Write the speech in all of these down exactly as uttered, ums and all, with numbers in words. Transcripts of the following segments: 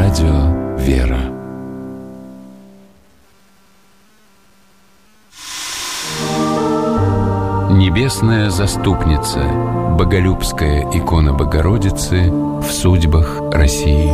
Радио «Вера». Небесная заступница, боголюбская икона Богородицы в судьбах России.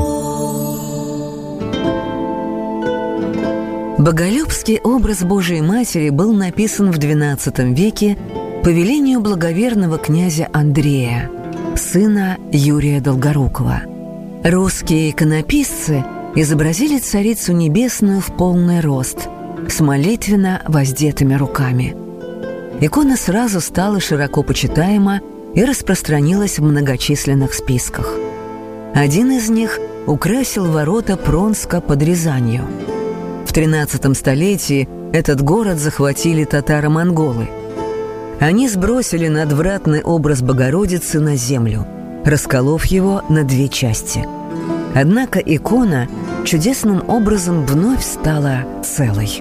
Боголюбский образ Божией Матери был написан в двенадцатом веке по велению благоверного князя Андрея, сына Юрия Долгорукова. Русские иконописцы изобразили Царицу Небесную в полный рост, с молитвенно воздетыми руками. Икона сразу стала широко почитаема и распространилась в многочисленных списках. Один из них украсил ворота Пронска под Рязанью. В тринадцатом столетии этот город захватили татаро-монголы. Они сбросили надвратный образ Богородицы на землю, расколов его на две части. Однако икона чудесным образом вновь стала целой.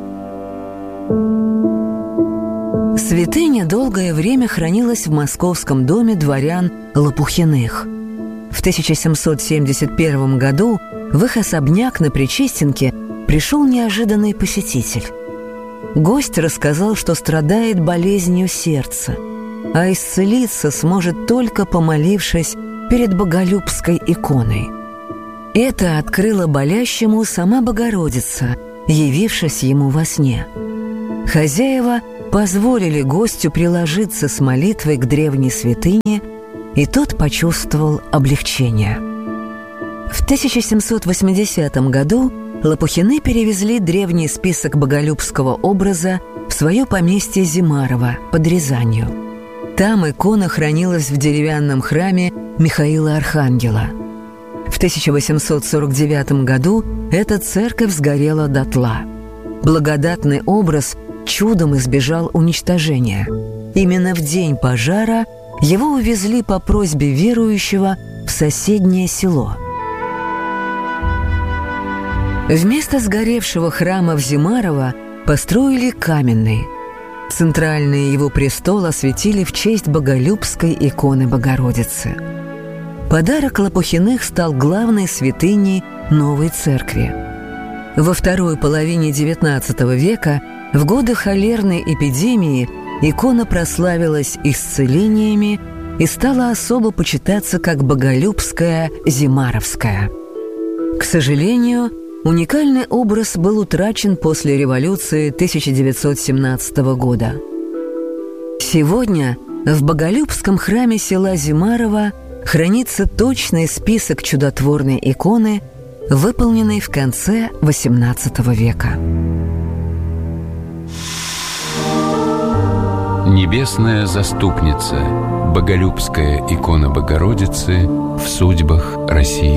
Святыня долгое время хранилась в московском доме дворян Лопухиных. В тысяча семьсот семьдесят первом году в их особняк на Причистенке пришел неожиданный посетитель. Гость рассказал, что страдает болезнью сердца, а исцелиться сможет только помолившись перед боголюбской иконой. Это открыла болящему сама Богородица, явившись ему во сне. Хозяева позволили гостю приложиться с молитвой к древней святыне, и тот почувствовал облегчение. В тысяча семьсот восьмидесятом году Лопухины перевезли древний список боголюбского образа в свое поместье Зимарово под Рязанью. Там икона хранилась в деревянном храме Михаила Архангела. В тысяча восемьсот сорок девятом году эта церковь сгорела дотла. Благодатный образ чудом избежал уничтожения. Именно в день пожара его увезли по просьбе верующего в соседнее село. Вместо сгоревшего храма в Зимарово построили каменный. Центральный его престол осветили в честь боголюбской иконы Богородицы. Подарок Лопухиных стал главной святыней новой церкви. Во второй половине девятнадцатого века, в годы холерной эпидемии, икона прославилась исцелениями и стала особо почитаться как боголюбская Зимаровская. К сожалению, уникальный образ был утрачен после революции тысяча девятьсот семнадцатого года. Сегодня в боголюбском храме села Зимарово хранится точный список чудотворной иконы, выполненной в конце восемнадцатого века. Небесная заступница, боголюбская икона Богородицы в судьбах России.